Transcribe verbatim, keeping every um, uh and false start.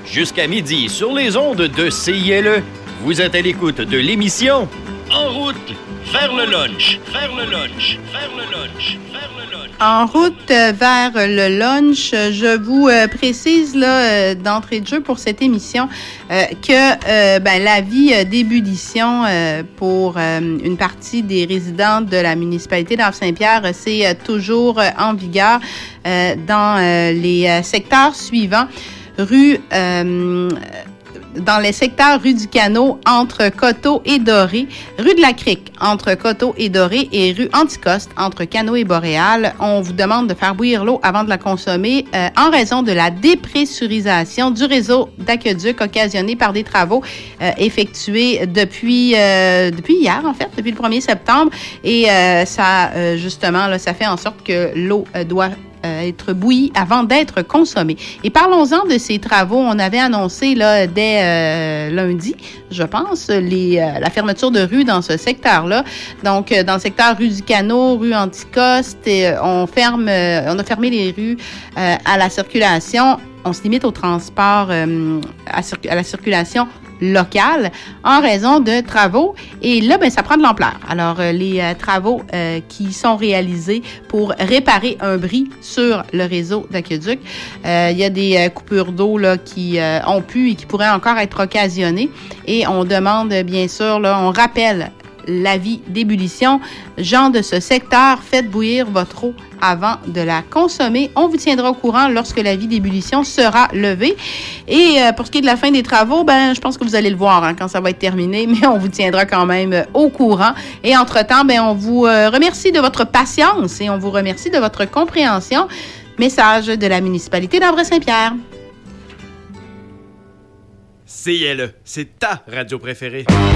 jusqu'à midi sur les ondes de C I L E. Vous êtes à l'écoute de l'émission En route vers le lunch, vers le lunch, vers le lunch, vers le lunch. En route vers le lunch, je vous euh, précise là euh, d'entrée de jeu pour cette émission euh, que euh, ben, l'avis d'ébullition euh, pour euh, une partie des résidents de la municipalité d'Havre-Saint-Pierre, c'est euh, toujours euh, en vigueur euh, dans euh, les euh, secteurs suivants. Rue euh, dans les secteurs rue du Canot entre Coteau et Doré, rue de la Crique entre Coteau et Doré et rue Anticoste entre Canot et Boréal. On vous demande de faire bouillir l'eau avant de la consommer euh, en raison de la dépressurisation du réseau d'aqueduc occasionnée par des travaux euh, effectués depuis euh, depuis hier en fait, depuis le premier septembre et euh, ça euh, justement là, ça fait en sorte que l'eau euh, doit être bouillie avant d'être consommée. Et parlons-en de ces travaux. On avait annoncé là, dès euh, lundi, je pense, les, euh, la fermeture de rue dans ce secteur-là. Donc, euh, dans le secteur rue du Canot, rue Anticoste, et, euh, on ferme, euh, on a fermé les rues euh, à la circulation. On se limite au transport euh, à, cir- à la circulation locale en raison de travaux. Et là, ben, ça prend de l'ampleur. Alors, euh, les euh, travaux euh, qui sont réalisés pour réparer un bris sur le réseau d'aqueduc, euh, il y a des euh, coupures d'eau là, qui euh, ont pu et qui pourraient encore être occasionnées. Et on demande, bien sûr, là, on rappelle l'avis d'ébullition. Gens de ce secteur, faites bouillir votre eau avant de la consommer. On vous tiendra au courant lorsque l'avis d'ébullition sera levé. Et euh, pour ce qui est de la fin des travaux, ben, je pense que vous allez le voir hein, quand ça va être terminé, mais on vous tiendra quand même euh, au courant. Et entre-temps, ben, on vous euh, remercie de votre patience et on vous remercie de votre compréhension. Message de la municipalité d'Havre-Saint-Pierre. C I L E, c'est ta radio préférée.